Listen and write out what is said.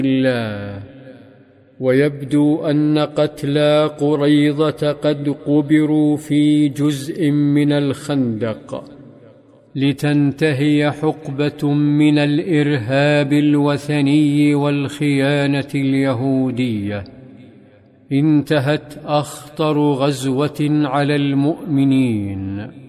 الله. ويبدو أن قتلى قريظة قد قبروا في جزء من الخندق لتنتهي حقبة من الإرهاب الوثني والخيانة اليهودية انتهت أخطر غزوة على المؤمنين.